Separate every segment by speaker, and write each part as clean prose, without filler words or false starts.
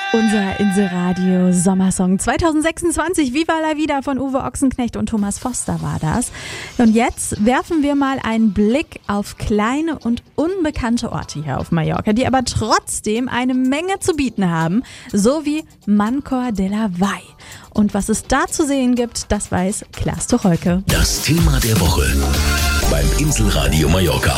Speaker 1: Unser Inselradio Sommersong 2026, Viva la Vida von Uwe Ochsenknecht und Thomas Foster war das. Und jetzt werfen wir mal einen Blick auf kleine und unbekannte Orte hier auf Mallorca, die aber trotzdem eine Menge zu bieten haben, so wie Mancor de la Vall. Und was es da zu sehen gibt, das weiß Klaas Tucholke.
Speaker 2: Das Thema der Woche beim Inselradio Mallorca.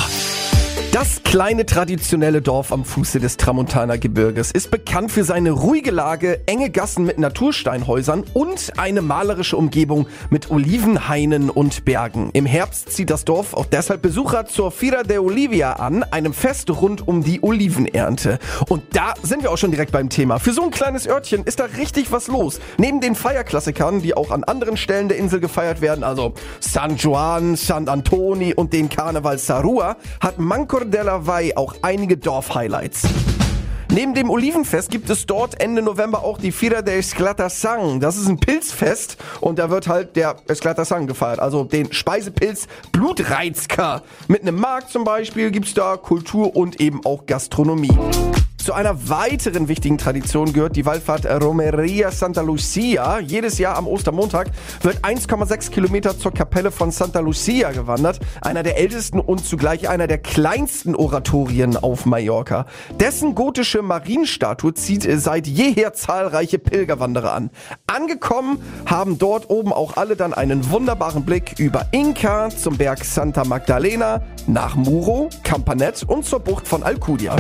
Speaker 3: Das kleine traditionelle Dorf am Fuße des Tramontana-Gebirges ist bekannt für seine ruhige Lage, enge Gassen mit Natursteinhäusern und eine malerische Umgebung mit Olivenhainen und Bergen. Im Herbst zieht das Dorf auch deshalb Besucher zur Fira de Olivia an, einem Fest rund um die Olivenernte. Und da sind wir auch schon direkt beim Thema. Für so ein kleines Örtchen ist da richtig was los. Neben den Feierklassikern, die auch an anderen Stellen der Insel gefeiert werden, also San Juan, San Antoni und den Karneval Sarua, hat Mancor de la Vall auch einige Dorf-Highlights. Neben dem Olivenfest gibt es dort Ende November auch die Fira de Esclata-Sang. Das ist ein Pilzfest und da wird halt der Esclata-Sang gefeiert, also den Speisepilz Blutreizker. Mit einem Markt zum Beispiel gibt's da Kultur und eben auch Gastronomie. Zu einer weiteren wichtigen Tradition gehört die Wallfahrt Romeria Santa Lucia. Jedes Jahr am Ostermontag wird 1,6 Kilometer zur Kapelle von Santa Lucia gewandert. Einer der ältesten und zugleich einer der kleinsten Oratorien auf Mallorca. Dessen gotische Marienstatue zieht seit jeher zahlreiche Pilgerwanderer an. Angekommen haben dort oben auch alle dann einen wunderbaren Blick über Inca zum Berg Santa Magdalena, nach Muro, Campanet und zur Bucht von Alcudia.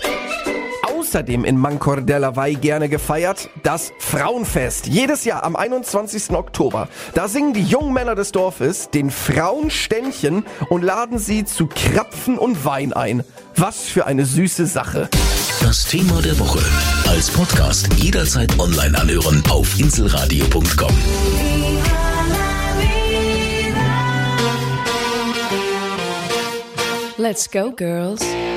Speaker 3: Außerdem in Mancor de la Vall gerne gefeiert, das Frauenfest. Jedes Jahr am 21. Oktober. Da singen die jungen Männer des Dorfes den Frauen Ständchen und laden sie zu Krapfen und Wein ein. Was für eine süße Sache.
Speaker 2: Das Thema der Woche als Podcast jederzeit online anhören auf inselradio.com.
Speaker 4: Let's go, girls.